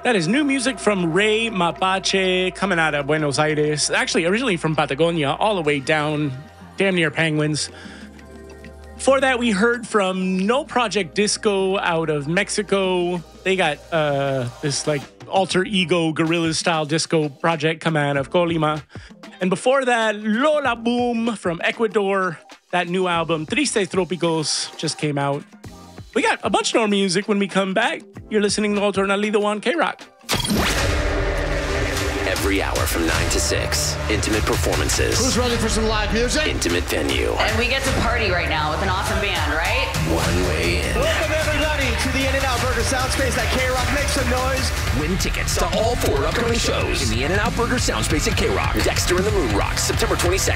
That is new music from Rey Mapache coming out of Buenos Aires. Actually, originally from Patagonia, all the way down, damn near Penguins. Before that, we heard from No Project Disco out of Mexico. They got this like alter ego guerrilla style disco project coming out of Colima. And before that, Lola Boom from Ecuador. That new album, Tristes Trópicos, just came out. We got a bunch more music when we come back. You're listening to Alternalido on K-Rock. Every hour from 9 to 6, intimate performances. Who's ready for some live music? Intimate venue. And we get to party right now with an awesome band, right? One way in. Welcome everybody to the In-N-Out Burger Soundspace at K-Rock. Make some noise. Win tickets to all 4 upcoming shows in the In-N-Out Burger Soundspace at K-Rock. Dexter and the Moon Rocks, September 22nd.